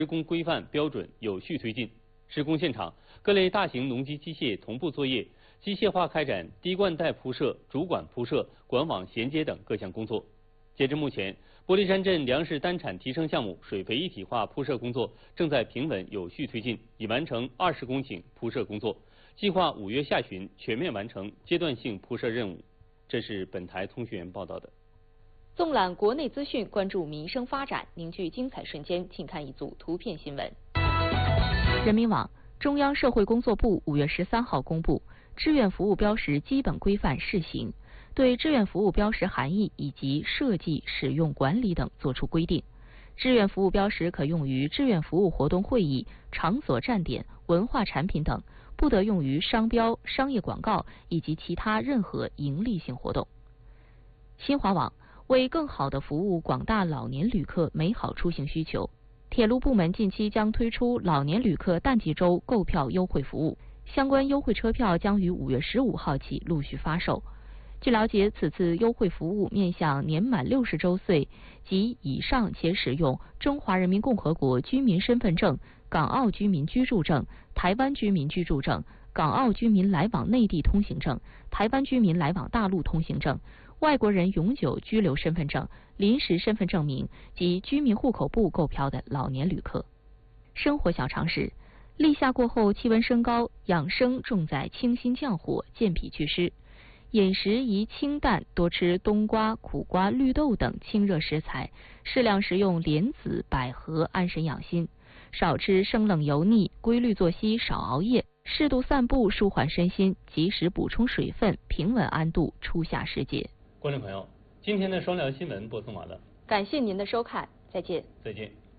施工规范标准有序推进。施工现场，各类大型农机机械同步作业，机械化开展滴灌带铺设、主管铺设、管网衔接等各项工作。截至目前，玻璃山镇粮食单产提升项目水肥一体化铺设工作正在平稳有序推进，已完成20公顷铺设工作，计划5月下旬全面完成阶段性铺设任务。这是本台通讯员报道的。 纵览国内资讯，关注民生发展，凝聚精彩瞬间，请看一组图片新闻。人民网：中央社会工作部5月13号公布《志愿服务标识基本规范试行》，对志愿服务标识含义以及设计、使用、管理等作出规定。志愿服务标识可用于志愿服务活动会议、场所站点、文化产品等，不得用于商标、商业广告以及其他任何营利性活动。新华网：为更好地服务广大老年旅客美好出行需求，铁路部门近期将推出老年旅客淡季周购票优惠服务，相关优惠车票将于5月15号起陆续发售。据了解，此次优惠服务面向年满60周岁及以上且使用中华人民共和国居民身份证、港澳居民居住证、台湾居民居住证、港澳居民来往内地通行证、台湾居民来往大陆通行证、外国人永久居留身份证、临时身份证明及居民户口簿购票的老年旅客。生活小常识：立夏过后气温升高，养生重在清心降火、健脾祛湿。饮食宜清淡，多吃冬瓜、苦瓜、绿豆等清热食材，适量食用莲子、百合，安神养心。少吃生冷油腻，规律作息，少熬夜，适度散步，舒缓身心，及时补充水分，平稳安度初夏时节。 观众朋友，今天的双聊新闻播送完了， 感谢您的收看，再见。 再见。